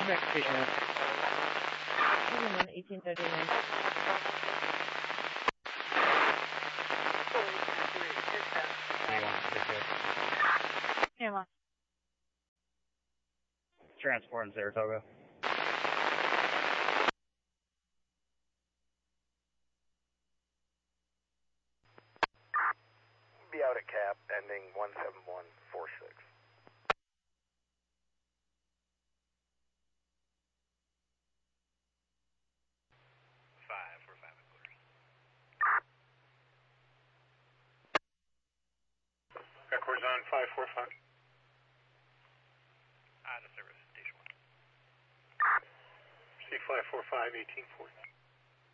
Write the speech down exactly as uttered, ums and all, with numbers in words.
Verification. eighteen thirty-nine. Yeah. Transport in Saratoga. Be out at cap, ending one seven one four six. Five four five clear. Records on five four five. On the service station one. C five four five eighteen forty.